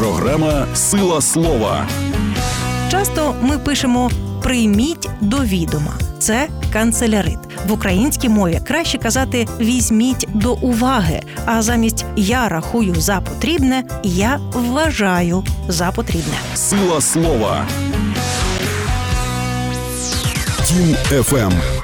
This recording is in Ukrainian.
Програма «Сила слова». Часто ми пишемо «прийміть до відома». Це канцелярит. В українській мові краще казати «візьміть до уваги», а замість «я рахую за потрібне» «я вважаю за потрібне». Сила слова. Тім FM.